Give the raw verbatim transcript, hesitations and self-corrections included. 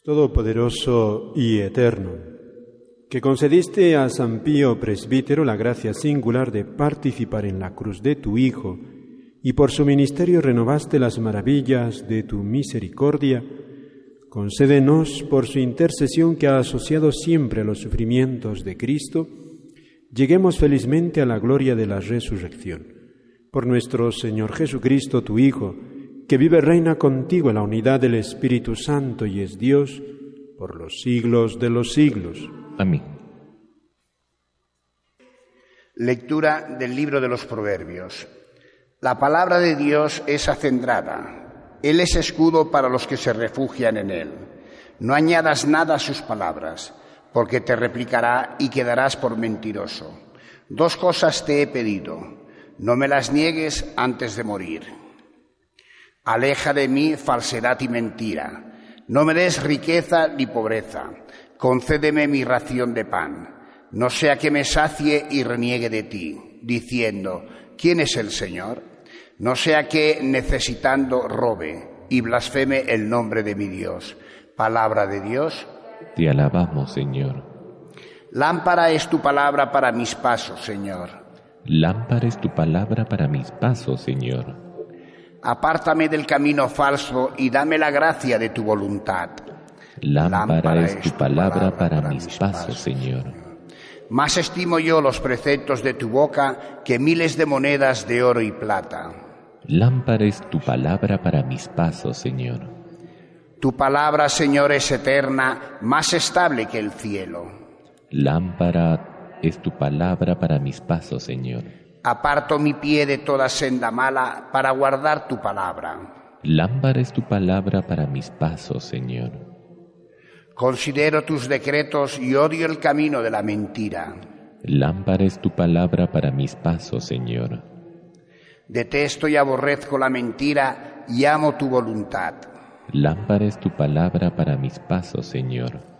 Todopoderoso y eterno, que concediste a San Pío Presbítero la gracia singular de participar en la cruz de tu Hijo, y por su ministerio renovaste las maravillas de tu misericordia, concédenos por su intercesión que ha asociado siempre a los sufrimientos de Cristo, lleguemos felizmente a la gloria de la resurrección. Por nuestro Señor Jesucristo, tu Hijo, que vive y reina contigo en la unidad del Espíritu Santo y es Dios por los siglos de los siglos. Amén. Lectura del libro de los Proverbios. La palabra de Dios es acendrada. Él es escudo para los que se refugian en él. No añadas nada a sus palabras, porque te replicará y quedarás por mentiroso. Dos cosas te he pedido. No me las niegues antes de morir. Aleja de mí falsedad y mentira. No me des riqueza ni pobreza. Concédeme mi ración de pan. No sea que me sacie y reniegue de ti, diciendo, ¿quién es el Señor? No sea que, necesitando, robe y blasfeme el nombre de mi Dios. Palabra de Dios. Te alabamos, Señor. Lámpara es tu palabra para mis pasos, Señor. Lámpara es tu palabra para mis pasos, Señor. Apártame del camino falso y dame la gracia de tu voluntad. Lámpara, Lámpara es tu palabra para, para mis pasos, pasos, Señor. Más estimo yo los preceptos de tu boca que miles de monedas de oro y plata. Lámpara es tu palabra para mis pasos, Señor. Tu palabra, Señor, es eterna, más estable que el cielo. Lámpara es tu palabra para mis pasos, Señor. Aparto mi pie de toda senda mala para guardar tu palabra. Lámpara es tu palabra para mis pasos, Señor. Considero tus decretos y odio el camino de la mentira. Lámpara es tu palabra para mis pasos, Señor. Detesto y aborrezco la mentira y amo tu voluntad. Lámpara es tu palabra para mis pasos, Señor.